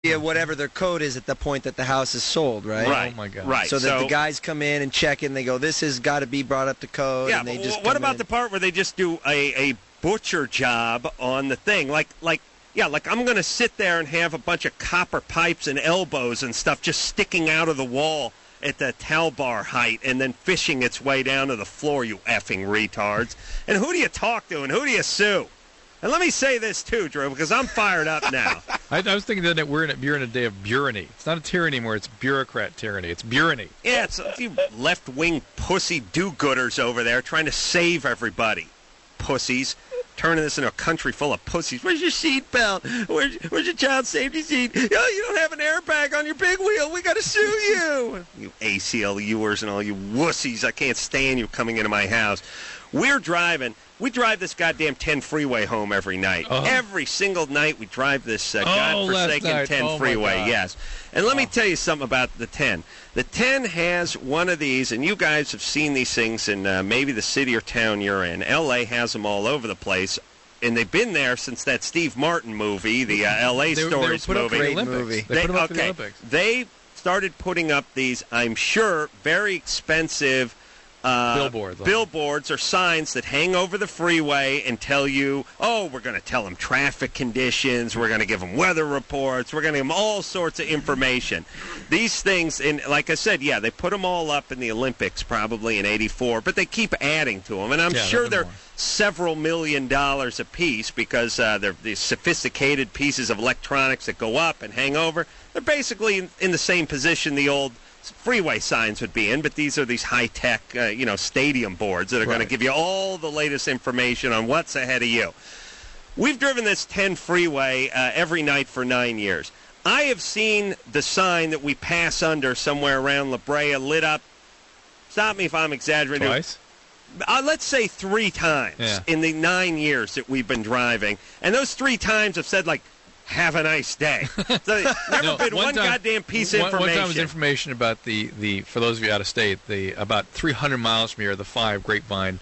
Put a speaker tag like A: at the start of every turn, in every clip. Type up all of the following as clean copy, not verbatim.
A: Yeah, whatever their code is at the point that the house is sold, right?
B: Right.
C: Oh, my God.
B: Right.
A: So that the guys come in and check in. They go, this has got to be brought up to code.
B: Yeah,
A: and they
B: but
A: just
B: what
A: come
B: about
A: in.
B: the part where they just do a butcher job on the thing? Like I'm going to sit there and have a bunch of copper pipes and elbows and stuff just sticking out of the wall at the towel bar height and then fishing its way down to the floor, you effing retards. And who do you talk to and who do you sue? And let me say this, too, Drew, because I'm fired up now.
C: I was thinking that you're in a day of bureaucracy. It's not a tyranny anymore. It's bureaucrat tyranny. It's bureaucracy.
B: Yeah, it's you left-wing pussy do-gooders over there trying to save everybody. Pussies. Turning this into a country full of pussies. Where's your seat belt? Where's your child safety seat? Oh, you don't have an airbag on your big wheel. We got to sue you. You ACLUers and all you wussies. I can't stand you coming into my house. We're driving. We drive this goddamn 10 freeway home every night. Every single night we drive this godforsaken 10 freeway. Yes. And let me tell you something about the 10. The 10 has one of these, and you guys have seen these things in maybe the city or town you're in. L.A. has them all over the place. And they've been there since that Steve Martin movie, the L.A. Stories movie.
A: Great movie.
C: They put them up for the Olympics.
B: They started putting up these, I'm sure, very expensive billboards or signs that hang over the freeway and tell you, oh, we're going to tell them traffic conditions, we're going to give them weather reports, we're going to give them all sorts of information. These things, and like I said, yeah, they put them all up in the Olympics probably in '84, but they keep adding to them, and I'm sure they're several $1 million a piece because they're these sophisticated pieces of electronics that go up and hang over. They're basically in the same position the old freeway signs would be in, but these are these high-tech, stadium boards that are going to give you all the latest information on what's ahead of you. We've driven this 10 freeway every night for 9 years. I have seen the sign that we pass under somewhere around La Brea lit up. Stop me if I'm exaggerating.
C: Twice?
B: Let's say 3 times in the 9 years that we've been driving. And those 3 times have said, like, have a nice day. So never been one goddamn piece of information.
C: One time was information about the for those of you out of state, the about 300 miles from here, the 5 Grapevine,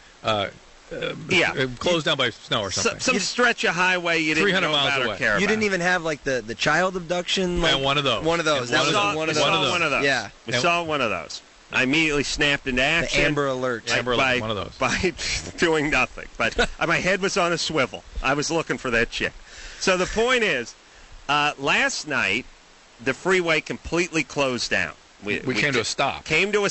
C: closed down by snow or something.
B: Some stretch of highway you didn't know about or care about.
A: You didn't even have like the child abduction. Like,
C: one of those.
A: One of those. That was one of those.
B: Yeah, we saw one of those. I immediately snapped into action.
A: The Amber Alert.
C: One of those.
B: By doing nothing. But my head was on a swivel. I was looking for that chick. So the point is, last night, the freeway completely closed down.
C: We came to a stop.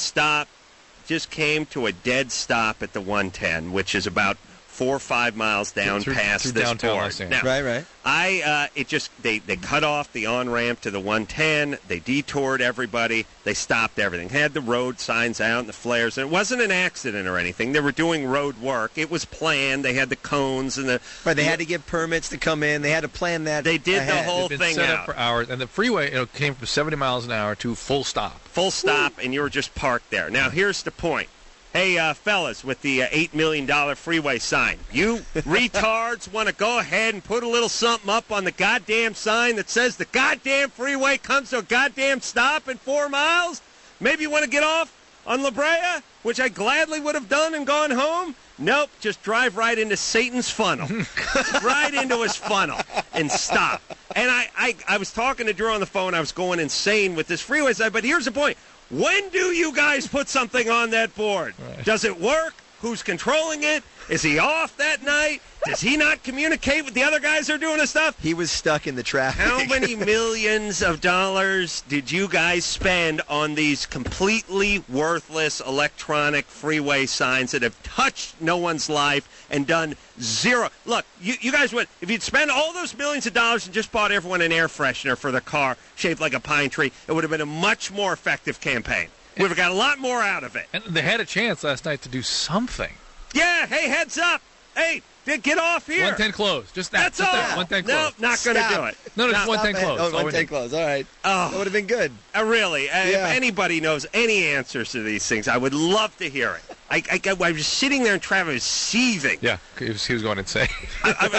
B: Just came to a dead stop at the 110, which is about 4 or 5 miles down past this board. Now,
A: right.
B: They cut off the on-ramp to the 110. They detoured everybody. They stopped everything. Had the road signs out and the flares. And it wasn't an accident or anything. They were doing road work. It was planned. They had the cones and the...
A: Right, they had to get permits to come in. They had to plan that.
B: They did
A: ahead.
B: the whole thing
C: set
B: out
C: up for hours. And the freeway came from 70 miles an hour to full stop.
B: Full stop, and you were just parked there. Now, here's the point. Hey, fellas, with the $8 million freeway sign, you retards want to go ahead and put a little something up on the goddamn sign that says the goddamn freeway comes to a goddamn stop in 4 miles? Maybe you want to get off on La Brea, which I gladly would have done and gone home? Nope, just drive right into Satan's funnel. Right into his funnel and stop. And I was talking to Drew on the phone. I was going insane with this freeway sign, but here's the point. When do you guys put something on that board? Right. Does it work? Who's controlling it? Is he off that night? Does he not communicate with the other guys that are doing the stuff?
A: He was stuck in the traffic.
B: How many millions of dollars did you guys spend on these completely worthless electronic freeway signs that have touched no one's life and done zero? Look, you guys would, if you'd spend all those millions of dollars and just bought everyone an air freshener for their car shaped like a pine tree, it would have been a much more effective campaign. We would have got a lot more out of it.
C: And they had a chance last night to do something.
B: Yeah, hey, heads up. Hey, get off here.
C: 110 closed. Just that.
B: That's all.
C: 110 closed.
B: No, not going to do it.
C: No, just 110 closed.
A: Oh, 110 closed. All right.
B: Oh.
A: That would have been good.
B: Really? If anybody knows any answers to these things, I would love to hear it. I was sitting there in traffic, I was seething.
C: Yeah, he was going insane.
B: I'm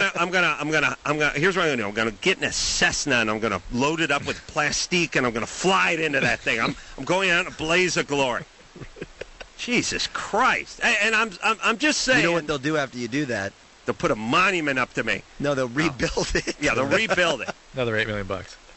B: gonna. Here's what I'm gonna do. I'm gonna get in a Cessna and I'm gonna load it up with plastique and I'm gonna fly it into that thing. I'm going out in a blaze of glory. Jesus Christ! And I'm just saying.
A: You know what they'll do after you do that?
B: They'll put a monument up to me.
A: No, they'll rebuild it.
B: Yeah, they'll rebuild it.
C: Another $8 million.